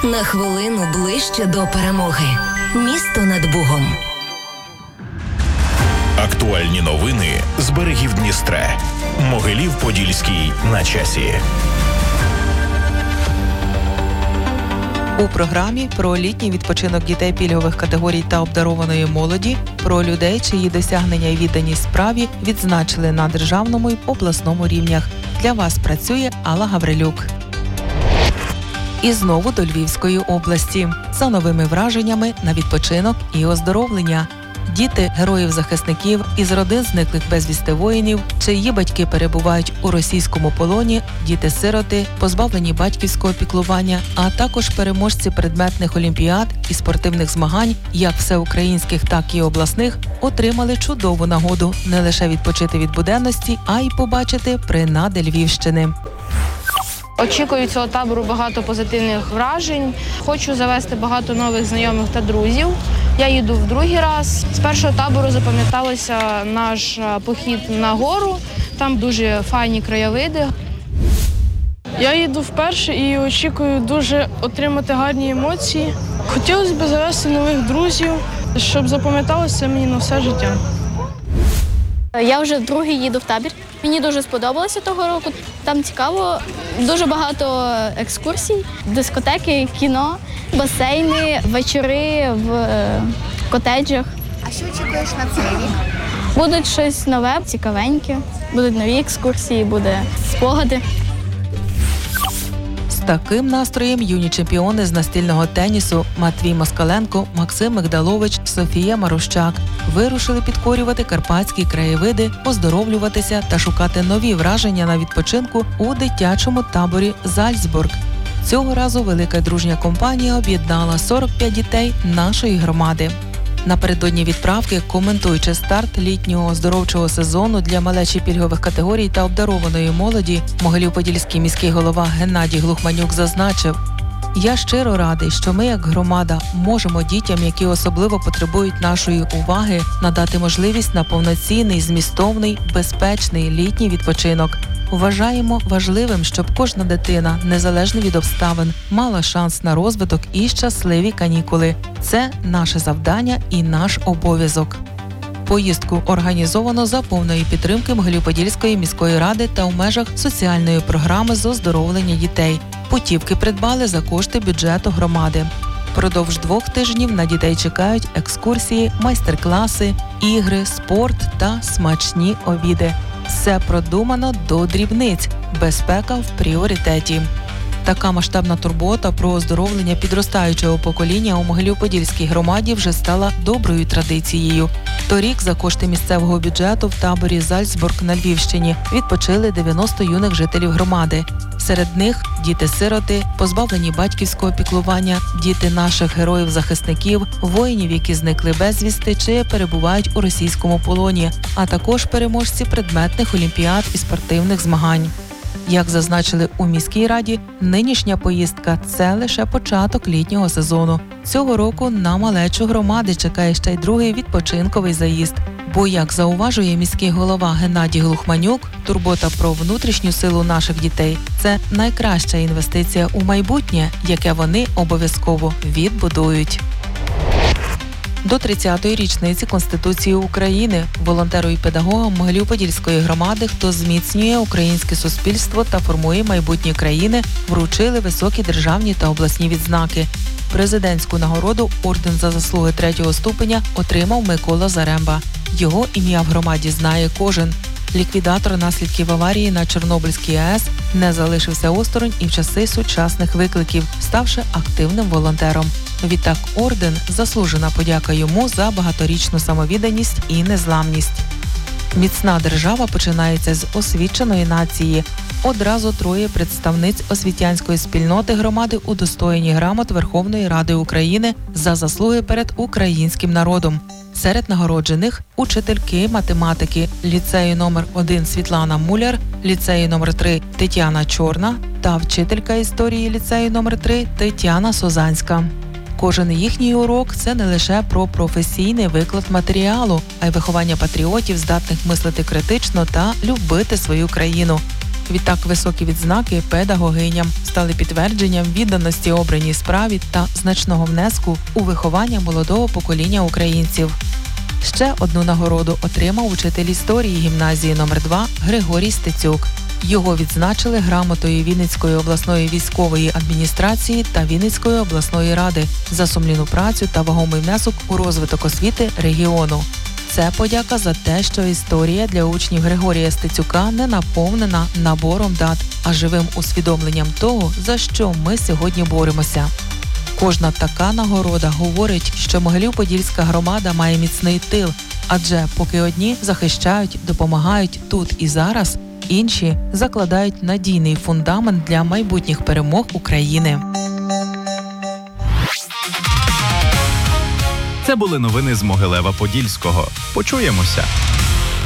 На хвилину ближче до перемоги. Місто над Бугом. Актуальні новини з берегів Дністра. Могилів-Подільський на часі. У програмі про літній відпочинок дітей пільгових категорій та обдарованої молоді, про людей, чиї досягнення і відданість справі відзначили на державному і обласному рівнях. Для вас працює Алла Гаврилюк. І знову до Львівської області. За новими враженнями на відпочинок і оздоровлення. Діти героїв-захисників із родин зниклих безвісти воїнів, чиї батьки перебувають у російському полоні, діти-сироти, позбавлені батьківського піклування, а також переможці предметних олімпіад і спортивних змагань, як всеукраїнських, так і обласних, отримали чудову нагоду не лише відпочити від буденності, а й побачити принади Львівщини. Очікую цього табору багато позитивних вражень. Хочу завести багато нових знайомих та друзів. Я їду в другий раз. З першого табору запам'яталося наш похід на гору. Там дуже файні краєвиди. Я їду вперше і очікую дуже отримати гарні емоції. Хотілося б завести нових друзів, щоб запам'яталося мені на все життя. Я вже вдруге їду в табір. Мені дуже сподобалося того року. Там цікаво, дуже багато екскурсій, дискотеки, кіно, басейни, вечори в котеджах. А що очікуєш на цей рік? Буде щось нове, цікавеньке, будуть нові екскурсії, буде спогади. З таким настроєм юні чемпіони з настільного тенісу Матвій Москаленко, Максим Мигдалович, Софія Марущак вирушили підкорювати карпатські краєвиди, оздоровлюватися та шукати нові враження на відпочинку у дитячому таборі «Зальцбург». Цього разу велика дружня компанія об'єднала 45 дітей нашої громади. Напередодні відправки, коментуючи старт літнього оздоровчого сезону для малечі пільгових категорій та обдарованої молоді, Могилів-Подільський міський голова Геннадій Глухманюк зазначив: «Я щиро радий, що ми, як громада, можемо дітям, які особливо потребують нашої уваги, надати можливість на повноцінний, змістовний, безпечний літній відпочинок. Вважаємо важливим, щоб кожна дитина, незалежно від обставин, мала шанс на розвиток і щасливі канікули. Це наше завдання і наш обов'язок». Поїздку організовано за повної підтримки Могилів-Подільської міської ради та у межах соціальної програми з оздоровлення дітей. Путівки придбали за кошти бюджету громади. Продовж 2 тижнів на дітей чекають екскурсії, майстер-класи, ігри, спорт та смачні обіди. Все продумано до дрібниць. Безпека в пріоритеті. Така масштабна турбота про оздоровлення підростаючого покоління у Могилів-Подільській громаді вже стала доброю традицією. Торік за кошти місцевого бюджету в таборі «Зальцбург» на Львівщині відпочили 90 юних жителів громади. Серед них діти-сироти, позбавлені батьківського піклування, діти наших героїв-захисників, воїнів, які зникли безвісти чи перебувають у російському полоні, а також переможці предметних олімпіад і спортивних змагань. Як зазначили у міській раді, нинішня поїздка – це лише початок літнього сезону. Цього року на малечу громади чекає ще й другий відпочинковий заїзд. Бо, як зауважує міський голова Геннадій Глухманюк, турбота про внутрішню силу наших дітей – це найкраща інвестиція у майбутнє, яке вони обов'язково відбудують. До 30-ї річниці Конституції України волонтеру і педагогам Могилів-Подільської громади, хто зміцнює українське суспільство та формує майбутнє країни, вручили високі державні та обласні відзнаки. Президентську нагороду «Орден за заслуги 3-го ступеня» отримав Микола Заремба. Його ім'я в громаді знає кожен. Ліквідатор наслідків аварії на Чорнобильській АЕС не залишився осторонь і в часи сучасних викликів, ставши активним волонтером. Відтак орден – заслужена подяка йому за багаторічну самовідданість і незламність. Міцна держава починається з освіченої нації. Одразу 3 представниць освітянської спільноти громади удостоєні грамот Верховної Ради України за заслуги перед українським народом. Серед нагороджених – учительки математики ліцею номер 1 Світлана Муляр, ліцею номер 3 Тетяна Чорна та вчителька історії ліцею номер 3 Тетяна Созанська. Кожен їхній урок – це не лише про професійний виклад матеріалу, а й виховання патріотів, здатних мислити критично та любити свою країну. Відтак високі відзнаки педагогиням стали підтвердженням відданості обраній справі та значного внеску у виховання молодого покоління українців. Ще одну нагороду отримав учитель історії гімназії номер 2 Григорій Стецюк. Його відзначили грамотою Вінницької обласної військової адміністрації та Вінницької обласної ради за сумлінну працю та вагомий внесок у розвиток освіти регіону. Це подяка за те, що історія для учнів Григорія Стецюка не наповнена набором дат, а живим усвідомленням того, за що ми сьогодні боремося. Кожна така нагорода говорить, що Могилів-Подільська громада має міцний тил, адже поки одні захищають, допомагають тут і зараз, інші закладають надійний фундамент для майбутніх перемог України. Це були новини з Могилева-Подільського. Почуємося!